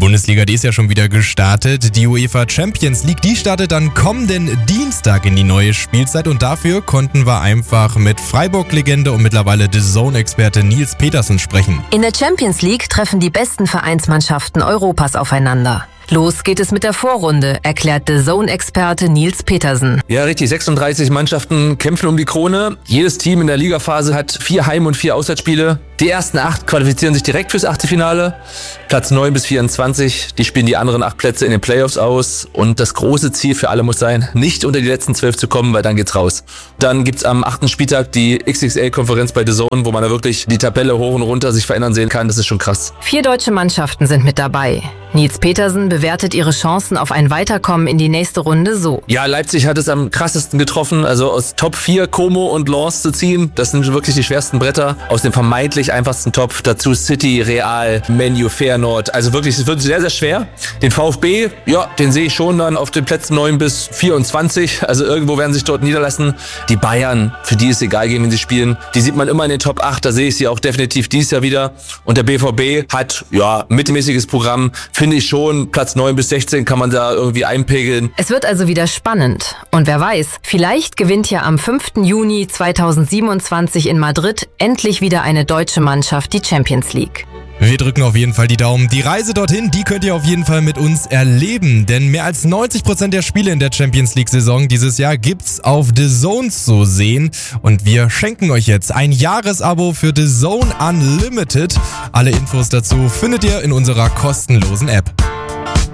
Bundesliga, die ist ja schon wieder gestartet. Die UEFA Champions League, die startet dann kommenden Dienstag in die neue Spielzeit und dafür konnten wir einfach mit Freiburg-Legende und mittlerweile DAZN-Experte Nils Petersen sprechen. In der Champions League treffen die besten Vereinsmannschaften Europas aufeinander. Los geht es mit der Vorrunde, erklärt DAZN-Experte Nils Petersen. Ja, richtig. 36 Mannschaften kämpfen um die Krone. Jedes Team in der Ligaphase hat 4 Heim- und 4 Auswärtsspiele. Die ersten 8 qualifizieren sich direkt fürs Achtelfinale. Platz 9 bis 24, die spielen die anderen 8 Plätze in den Playoffs aus. Und das große Ziel für alle muss sein, nicht unter die letzten 12 zu kommen, weil dann geht's raus. Dann gibt's am 8. Spieltag die XXL-Konferenz bei DAZN, wo man da wirklich die Tabelle hoch und runter sich verändern sehen kann. Das ist schon krass. 4 deutsche Mannschaften sind mit dabei. Nils Petersen bewertet ihre Chancen auf ein Weiterkommen in die nächste Runde so. Ja, Leipzig hat es am krassesten getroffen, also aus Top 4 Como und Lens zu ziehen. Das sind wirklich die schwersten Bretter. Aus dem vermeintlich einfachsten Topf dazu City, Real, Man U, Feyenoord. Also wirklich, es wird sehr, sehr schwer. Den VfB, ja, den sehe ich schon dann auf den Plätzen 9 bis 24. Also irgendwo werden sie sich dort niederlassen. Die Bayern, für die ist egal, gegen wen sie spielen. Die sieht man immer in den Top 8, da sehe ich sie auch definitiv dieses Jahr wieder. Und der BVB hat, ja, mittelmäßiges Programm. Finde ich schon, Platz 9 bis 16 kann man da irgendwie einpegeln. Es wird also wieder spannend. Und wer weiß, vielleicht gewinnt ja am 5. Juni 2027 in Madrid endlich wieder eine deutsche Mannschaft die Champions League. Wir drücken auf jeden Fall die Daumen. Die Reise dorthin, die könnt ihr auf jeden Fall mit uns erleben. Denn mehr als 90% der Spiele in der Champions League-Saison dieses Jahr gibt's auf DAZN zu sehen. Und wir schenken euch jetzt ein Jahresabo für DAZN Unlimited. Alle Infos dazu findet ihr in unserer kostenlosen App.